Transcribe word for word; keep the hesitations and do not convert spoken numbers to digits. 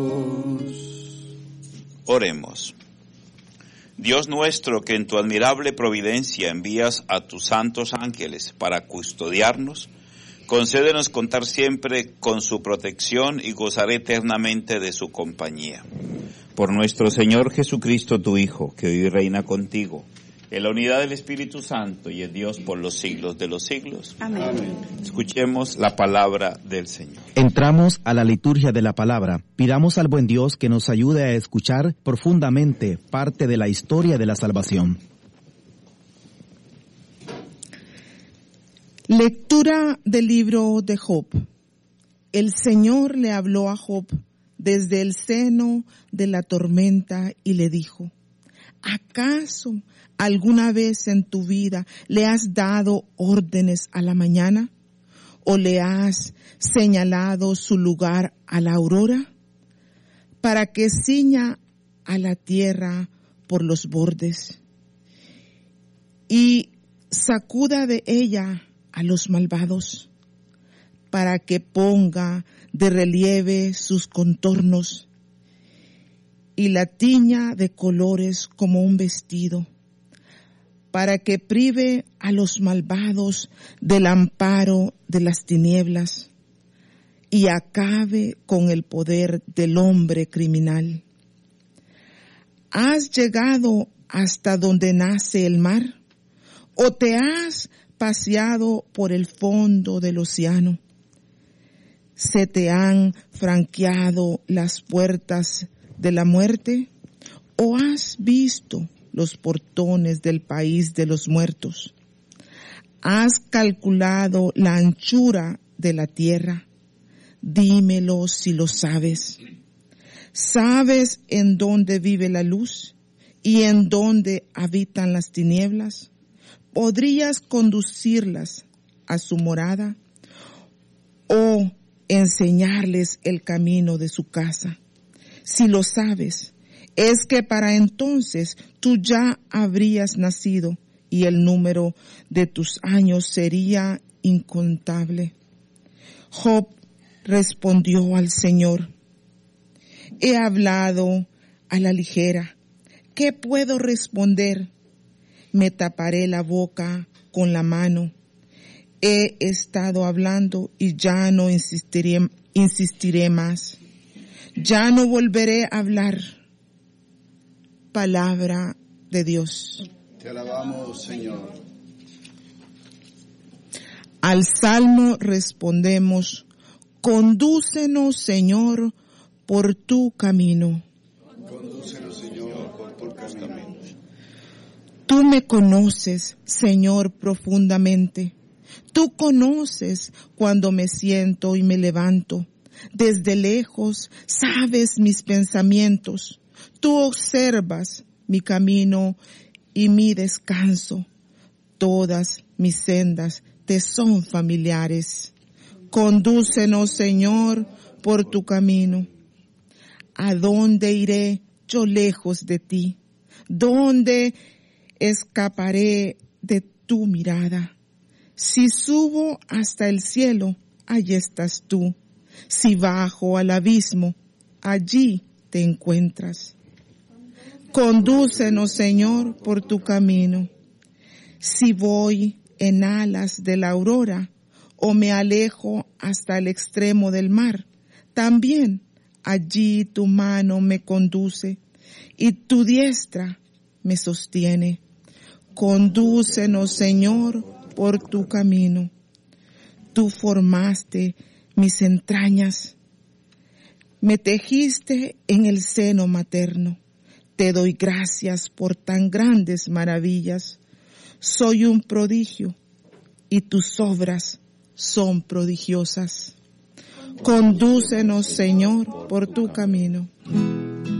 Oremos. Dios nuestro, que en tu admirable providencia envías a tus santos ángeles para custodiarnos, concédenos contar siempre con su protección y gozar eternamente de su compañía. Por nuestro Señor Jesucristo, tu Hijo, que hoy reina contigo, en la unidad del Espíritu Santo y es Dios por los siglos de los siglos. Amén. Amén. Escuchemos la palabra del Señor. Entramos a la liturgia de la palabra. Pidamos al buen Dios que nos ayude a escuchar profundamente parte de la historia de la salvación. Lectura del libro de Job. El Señor le habló a Job desde el seno de la tormenta y le dijo: ¿acaso alguna vez en tu vida le has dado órdenes a la mañana? ¿O le has señalado su lugar a la aurora? Para que ciña a la tierra por los bordes y sacuda de ella a los malvados, para que ponga de relieve sus contornos y la tiña de colores como un vestido, para que prive a los malvados del amparo de las tinieblas y acabe con el poder del hombre criminal. ¿Has llegado hasta donde nace el mar? ¿O te has paseado por el fondo del océano? ¿Se te han franqueado las puertas de la muerte? ¿O has visto los portones del país de los muertos? ¿Has calculado la anchura de la tierra? Dímelo si lo sabes. ¿Sabes en dónde vive la luz y en dónde habitan las tinieblas? ¿Podrías conducirlas a su morada o enseñarles el camino de su casa? Si lo sabes, es que para entonces tú ya habrías nacido y el número de tus años sería incontable. Job respondió al Señor: he hablado a la ligera. ¿Qué puedo responder? Me taparé la boca con la mano. He estado hablando y ya no insistiré, insistiré más. Ya no volveré a hablar. Palabra de Dios. Te alabamos, Señor. Al salmo respondemos: condúcenos, Señor, por tu camino. Condúcenos, Señor, por tu camino. Tú me conoces, Señor, profundamente. Tú conoces cuando me siento y me levanto. Desde lejos sabes mis pensamientos. Tú observas mi camino y mi descanso. Todas mis sendas te son familiares. Condúcenos, Señor, por tu camino. ¿A dónde iré yo lejos de ti? ¿Dónde escaparé de tu mirada? Si subo hasta el cielo, allí estás tú. Si bajo al abismo, allí te encuentras. Condúcenos, Señor, por tu camino. Si voy en alas de la aurora o me alejo hasta el extremo del mar, también allí tu mano me conduce y tu diestra me sostiene. Condúcenos, Señor, por tu camino. Tú formaste mis entrañas, me tejiste en el seno materno. Te doy gracias por tan grandes maravillas. Soy un prodigio y tus obras son prodigiosas. Condúcenos, Señor, por tu camino.